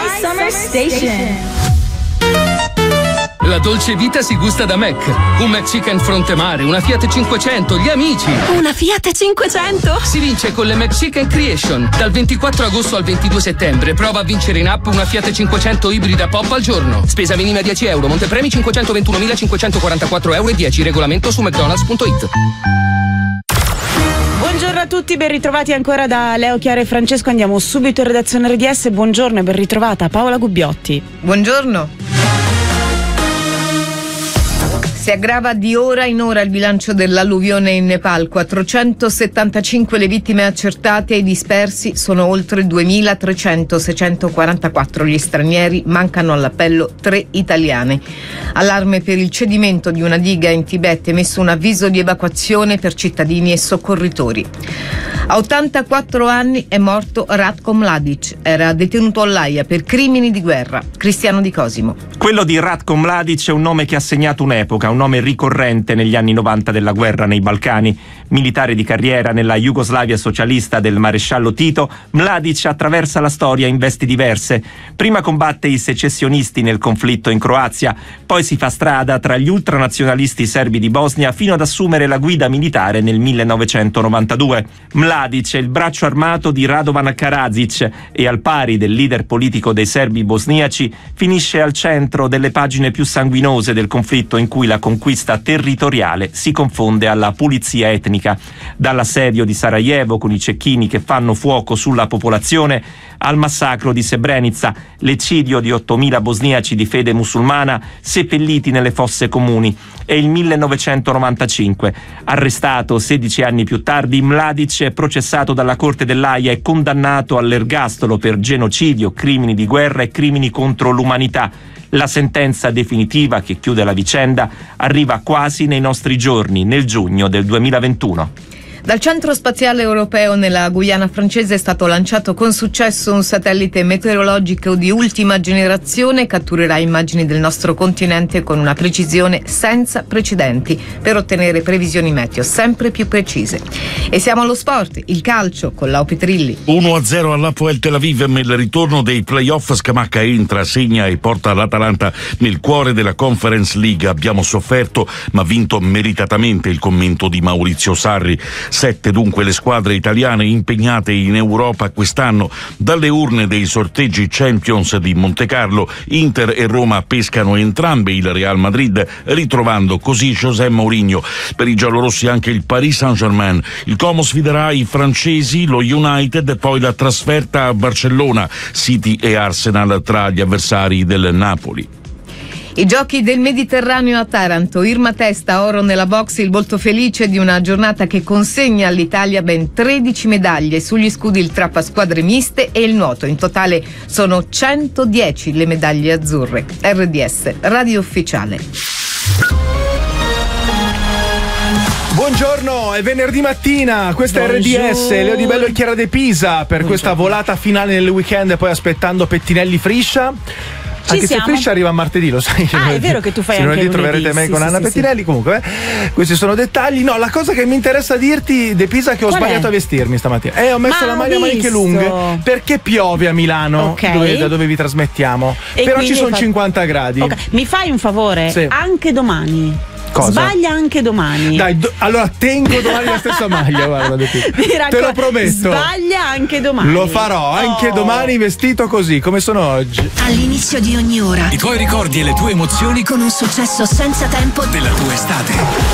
Summer Station. La dolce vita si gusta da Mac. Un McChicken fronte mare, una Fiat 500, gli amici. Una Fiat 500? Si vince con le McChicken Creation. Dal 24 agosto al 22 settembre prova a vincere in app una Fiat 500 ibrida pop al giorno. Spesa minima 10 euro, montepremi 521.544 euro e 10. Regolamento su mcdonalds.it. Buongiorno a tutti, ben ritrovati ancora da Leo, Chiara e Francesco. Andiamo subito in redazione RDS. Buongiorno e ben ritrovata Paola Gubbiotti. Buongiorno. Si aggrava di ora in ora il bilancio dell'alluvione in Nepal, 475 le vittime accertate e i dispersi sono oltre 2.300, 644 gli stranieri, mancano all'appello 3 italiane. Allarme per il cedimento di una diga in Tibet, emesso un avviso di evacuazione per cittadini e soccorritori. A 84 anni è morto Ratko Mladic, era detenuto all'Aia per crimini di guerra. Cristiano Di Cosimo. Quello di Ratko Mladic è un nome che ha segnato un'epoca, un nome ricorrente negli anni 90 della guerra nei Balcani. Militare di carriera nella Jugoslavia socialista del maresciallo Tito, Mladic attraversa la storia in vesti diverse. Prima combatte i secessionisti nel conflitto in Croazia, poi si fa strada tra gli ultranazionalisti serbi di Bosnia fino ad assumere la guida militare nel 1992. Mladic è il braccio armato di Radovan Karadzic e, al pari del leader politico dei serbi bosniaci, finisce al centro delle pagine più sanguinose del conflitto, in cui la conquista territoriale si confonde alla pulizia etnica. Dall'assedio di Sarajevo con i cecchini che fanno fuoco sulla popolazione al massacro di Srebrenica, l'eccidio di 8.000 bosniaci di fede musulmana seppelliti nelle fosse comuni. È il 1995. Arrestato 16 anni più tardi, Mladic è processato dalla Corte dell'Aia e condannato all'ergastolo per genocidio, crimini di guerra e crimini contro l'umanità. La sentenza definitiva che chiude la vicenda arriva quasi nei nostri giorni, nel giugno del 2021. Dal Centro Spaziale Europeo nella Guyana francese è stato lanciato con successo un satellite meteorologico di ultima generazione, catturerà immagini del nostro continente con una precisione senza precedenti per ottenere previsioni meteo sempre più precise. E siamo allo sport, il calcio con Lau Petrilli. 1-0 all'Hapoel Tel Aviv nel ritorno dei playoff. Scamacca entra, segna e porta l'Atalanta nel cuore della Conference League. Abbiamo sofferto ma vinto meritatamente, il commento di Maurizio Sarri. 7 dunque le squadre italiane impegnate in Europa quest'anno. Dalle urne dei sorteggi Champions di Montecarlo, Inter e Roma pescano entrambe il Real Madrid, ritrovando così José Mourinho. Per i giallorossi anche il Paris Saint-Germain. Il Como sfiderà i francesi, lo United e poi la trasferta a Barcellona, City e Arsenal tra gli avversari del Napoli. I giochi del Mediterraneo a Taranto, Irma Testa, oro nella box, il volto felice di una giornata che consegna all'Italia ben 13 medaglie, sugli scudi il trap a squadre miste e il nuoto. In totale sono 110 le medaglie azzurre. RDS, radio ufficiale. Buongiorno, è venerdì mattina, questa è RDS, Leo Di Bello e Chiara De Pisa per questa volata finale nel weekend e poi aspettando Pettinelli Friscia. Anche se Friscia arriva martedì, lo sai. È vero che tu fai anche lunedì. lunedì. Troverete me con Anna Pettinelli. Comunque, questi sono dettagli. No, la cosa che mi interessa dirti, De Pisa, è che ho sbagliato a vestirmi stamattina. Ho messo la maglia a maniche lunghe perché piove a Milano, da dove vi trasmettiamo. E però ci sono 50 gradi. Mi fai un favore? Sì. Anche domani. Cosa? Sbaglia anche domani. Dai, allora tengo domani la stessa maglia, guarda, te lo prometto. Sbaglia anche domani. Lo farò anche domani vestito così, come sono oggi. All'inizio di ogni ora. I tuoi ricordi e le tue emozioni con un successo senza tempo della tua estate.